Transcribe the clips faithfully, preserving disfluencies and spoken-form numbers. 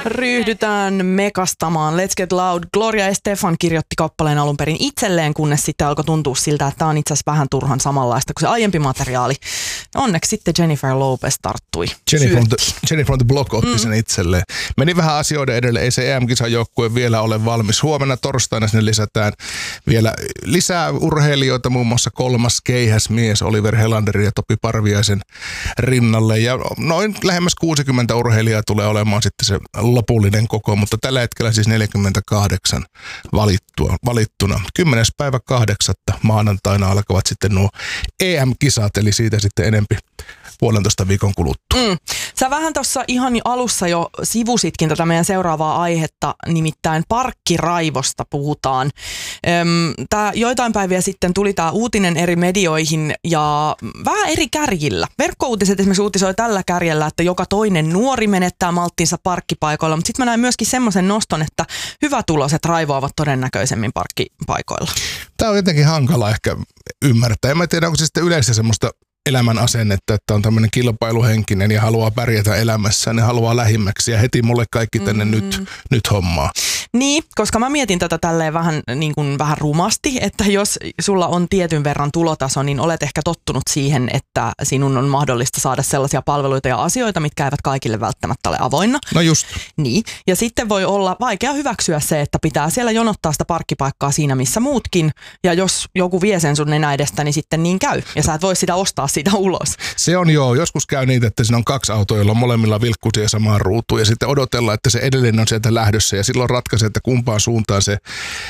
Ryhdytään mekastamaan. Let's Get Loud. Gloria Estefan kirjoitti kappaleen alun perin itselleen, kunnes sitten alkoi tuntua siltä, että tämä on itse asiassa vähän turhan samanlaista kuin se aiempi materiaali. Onneksi sitten Jennifer Lopez tarttui. Jenny from, the, Jenny from the Block otti mm. sen itselleen. Meni vähän asioiden edelle. Ei se E M-kisan joukkue vielä ole valmis. Huomenna torstaina sinne lisätään vielä lisää urheilijoita, muun muassa kolmas keihäsmies Oliver Helander ja Topi Parviaisen rinnalle. Ja noin lähemmäs kuusikymmentä urheilijaa tulee olemaan sitten se lopullinen koko, mutta tällä hetkellä siis neljäkymmentäkahdeksan valittua, valittuna. kymmenes päivä kahdeksatta maanantaina alkavat sitten nuo E M-kisat, eli siitä sitten enempi puolentoista viikon kuluttua. Mm. Sä vähän tuossa ihan alussa jo sivusitkin tätä meidän seuraavaa aihetta, nimittäin parkkiraivosta puhutaan. Öm, tää joitain päiviä sitten tuli tämä uutinen eri medioihin ja vähän eri kärjillä. Verkkouutiset esimerkiksi uutisoi tällä kärjellä, että joka toinen nuori menettää malttinsa parkkipaikoilla, mutta sitten mä näin myöskin semmoisen noston, että hyvätuloiset raivoavat todennäköisemmin parkkipaikoilla. Tämä on jotenkin hankala ehkä ymmärtää. En mä tiedä, onko se sitten yleensä semmoista elämän asennetta, että on tämmöinen kilpailuhenkinen ja haluaa pärjätä elämässään ja haluaa lähimmäksi ja heti mulle kaikki tänne mm-hmm. nyt, nyt hommaa. Niin, koska mä mietin tätä tälleen vähän, niin kuin vähän rumasti, että jos sulla on tietyn verran tulotaso, niin olet ehkä tottunut siihen, että sinun on mahdollista saada sellaisia palveluita ja asioita, mitkä eivät kaikille välttämättä ole avoinna. No just. Niin, ja sitten voi olla vaikea hyväksyä se, että pitää siellä jonottaa sitä parkkipaikkaa siinä, missä muutkin, ja jos joku vie sen sun nenä edestä, niin sitten niin käy, ja sä et voi sitä ostaa siitä ulos. Se on joo, joskus käy niitä, että siinä on kaksi autoa, joilla on molemmilla vilkkuisia samaan ruutuun, ja sitten odotellaan, että se edellinen on sieltä lähdössä, ja silloin ratkaisee, että kumpaan suuntaan se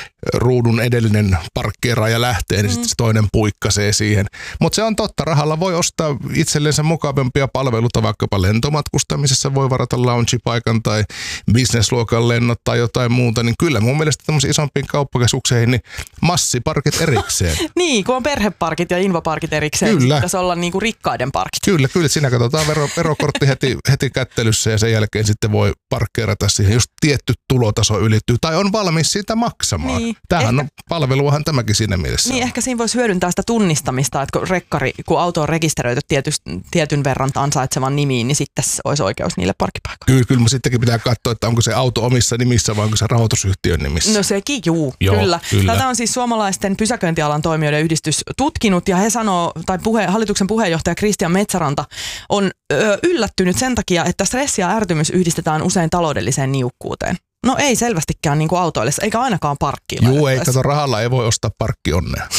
ruudun edellinen parkkeeraaja lähtee, niin mm. sitten se toinen puikkasee siihen. Mutta se on totta, rahalla voi ostaa itsellensä mukavampia palveluita, vaikkapa lentomatkustamisessa voi varata loungepaikan tai businessluokan lennot tai jotain muuta, niin kyllä mun mielestä tämmöisiin isompiin kauppakeskukseihin niin massiparkit erikseen. Niin, kun on perheparkit ja invaparkit erikseen, kyllä. Pitäisi olla niinku rikkaiden parkit. Kyllä, kyllä, siinä katsotaan vero, verokortti heti, heti kättelyssä ja sen jälkeen sitten voi parkkeerata siihen, jos tietty tulotaso ylittyy tai on valmis siitä maksamaan. Niin. Tämähän ehkä, on palveluahan tämäkin siinä mielessä. Niin, on. Ehkä siinä voisi hyödyntää sitä tunnistamista, että kun rekkari, kun auto on rekisteröity tiety, tietyn verran ansaitsevan nimiin, niin sitten olisi oikeus niille parkkipaikoille. Kyllä, kyllä, mutta sittenkin pitää katsoa, että onko se auto omissa nimissä vai onko se rahoitusyhtiön nimissä. No sekin, juu, Joo, kyllä. kyllä. Tätä on siis suomalaisten pysäköintialan toimijoiden yhdistys tutkinut ja he sanoo, tai puhe, hallituksen puheenjohtaja Kristian Metsäranta on ö, yllättynyt sen takia, että stressi ja ärtymys yhdistetään usein taloudelliseen niukkuuteen. No ei selvästikään niin kuin autoillessa, eikä ainakaan parkkiin. Juu, ei, kato, rahalla ei voi ostaa parkkionnea.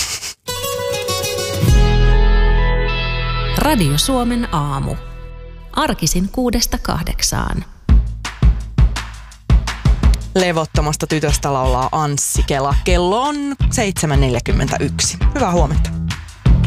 Radio Suomen aamu. Arkisin kuudesta kahdeksaan. Levottomasta tytöstä laulaa Anssi Kela. Kello on seitsemän neljäkymmentäyksi. Hyvää huomenta.